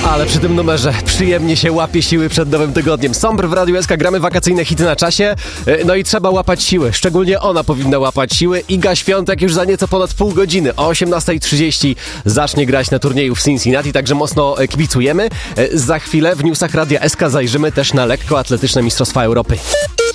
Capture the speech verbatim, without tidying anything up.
Ale przy tym numerze przyjemnie się łapie siły przed nowym tygodniem. Sombr w Radiu S K, gramy wakacyjne hity na czasie. No i trzeba łapać siły. Szczególnie ona powinna łapać siły. Iga Świątek już za nieco ponad pół godziny o osiemnasta trzydzieści zacznie grać na turnieju w Cincinnati, także mocno kibicujemy. Za chwilę w newsach Radia S K zajrzymy też na lekkoatletyczne Mistrzostwa Europy.